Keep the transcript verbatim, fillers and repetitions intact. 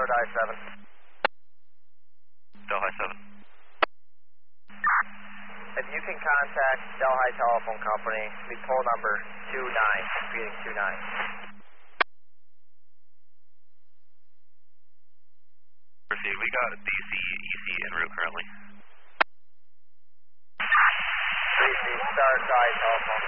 Delhi seven. Delhi seven. If you can contact Delhi Telephone Company, the poll number two nine, repeating two nine. Proceed. We got D C, E C en route currently. D C, start Delhi Telephone.